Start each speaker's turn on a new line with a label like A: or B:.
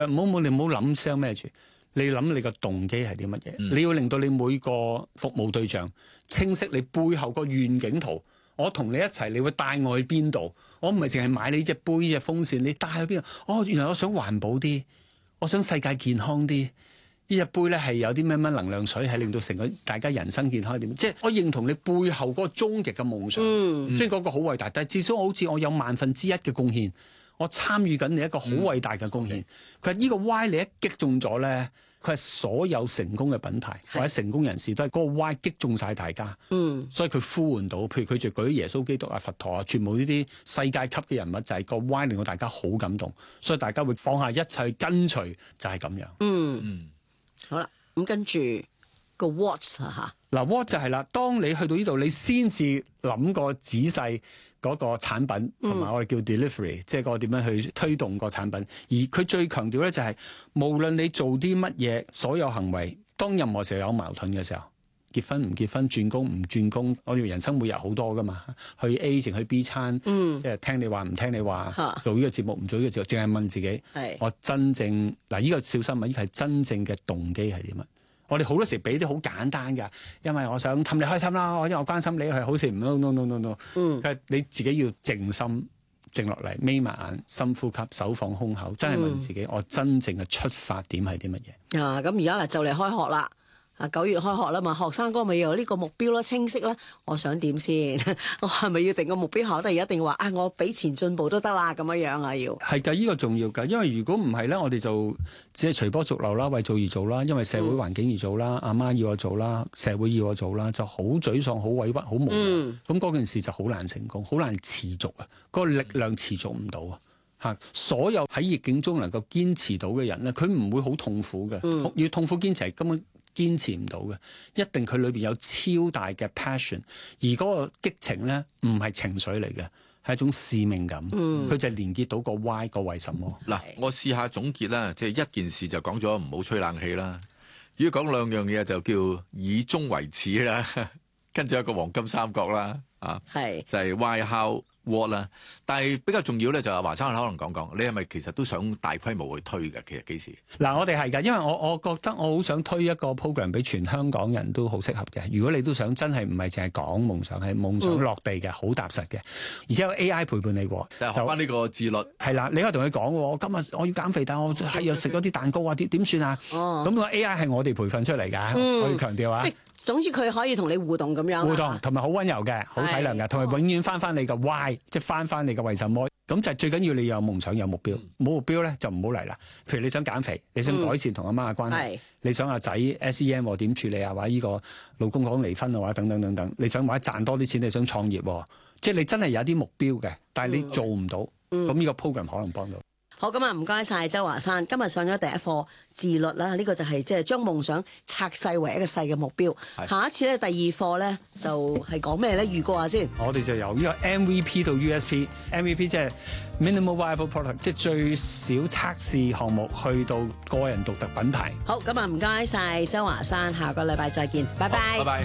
A: 你唔好諗 sell 咩住，你諗你個動機係啲乜嘢？你要令到你每個服務對象清晰你背後個願景圖。我同你一齊，你會帶我去邊度？我唔係淨係買你隻杯、隻風扇，你帶去邊度？哦，原來我想環保啲，我想世界健康啲。呢隻杯咧係有啲咩能量水，係令到成個大家人生健康點？即係我認同你背後嗰個終極嘅夢想，雖然嗰個好偉大，但係至少好似我有1/1000嘅貢獻，我參與緊你一個好偉大嘅貢獻。佢呢個 why 你一擊中咗咧。佢係所有成功嘅品牌或者成功人士都係嗰個 why 擊中晒大家，所以佢呼喚到，譬如佢就舉耶穌基督啊、佛陀啊，全部呢啲世界級嘅人物，就係個 why 令到大家好感動，所以大家會放下一切去跟隨，就係咁樣。
B: 好啦，咁跟住個 what 嚇，
A: 嗱 what 就係啦，當你去到呢度，你先至諗個仔細嗰個產品，同埋我哋叫 delivery，即係個點樣去推動個產品。而佢最強調咧就係，無論你做啲乜嘢，所有行為，當任何時候有矛盾嘅時候，結婚唔結婚，轉工唔轉工，我哋人生每日好多噶嘛，去 A 定去 B 餐，即係聽你話唔聽你話，做呢個節目唔做呢個節目，淨係問自己，我真正嗱呢個小心啊，呢個係真正嘅動機係點啊？我哋好多時俾啲好簡單㗎，因為我想氹你開心啦，因為我關心你係好事。no，你自己要靜心靜落嚟，眯埋眼，深呼吸，手放胸口，真係問自己，我真正嘅出發點係啲乜嘢？
B: 咁而家嗱就嚟開學啦。9月開學啦嘛，學生哥咪有呢個目標啦，清晰啦。我想點先？我係咪要定個目標考得？一定話我俾錢進步都得啦，咁樣啊要。
A: 係㗎，呢個重要㗎，因為如果唔係咧，我哋就只係隨波逐流啦，為做而做啦，因為社會環境而做啦，阿媽要我做啦，社會要我做啦，就好沮喪、好委屈、好無奈。咁嗰件事就好難成功，好難持續啊！嗰個力量持續唔到啊！所有喺逆境中能夠堅持到嘅人咧，佢唔會好痛苦嘅。要痛苦堅持係根本堅持唔到嘅，一定佢裏邊有超大嘅 passion， 而嗰個激情咧唔係情緒嚟嘅，係一種使命感。佢就係連結到個 why 個為什麼。
C: 嗱，我試下總結啦，即係一件事就講咗唔好吹冷氣啦。如果講2樣嘢就叫以終為始啦，跟住有個黃金三角啦，就係 why、how、what 啦。但係比較重要咧，就係華生可能講講，你係咪其實都想大規模去推嘅？其實幾時？
A: 嗱，我哋係㗎，因為我覺得我好想推一個 program 俾全香港人都好適合嘅。如果你都想真係唔係淨係講夢想，係夢想落地嘅，好踏實嘅，而且有 AI 陪伴你喎。
C: 就學翻呢個自律。係
A: 啦，你可以同佢講，我今日我要減肥，但我係又食咗啲蛋糕啊，點算啊？咁個 AI 係我哋培訓出嚟㗎，我要強調啊。
B: 總之佢可以同你互動咁樣，
A: 互動同埋好溫柔嘅，好體諒嘅，同埋永遠翻你嘅 why， 即係翻你嘅為什麼。咁就最緊要你有夢想有目標，冇目標咧就唔好嚟啦。譬如你想減肥，你想改善同阿媽嘅關係，你想阿仔 SEN 點處理啊，或者呢個老公講離婚啊，或者等等等等，你想或者賺多啲錢，你想創業，即係你真係有啲目標嘅，但係你做唔到，咁呢個 program 可能幫到。
B: 好，咁啊，唔該晒周華山。今日上咗第一課自律啦，呢個就係即係將夢想拆細為一個細嘅目標。下一次咧，第2課咧就係講咩咧？預告下先。
A: 我哋就由呢個 MVP 到 USP，MVP 即係 Minimal Viable Product， 即係最少測試項目，去到個人獨特品牌。
B: 好，咁啊，唔該晒周華山，下個禮拜再見，拜拜。
C: 拜拜。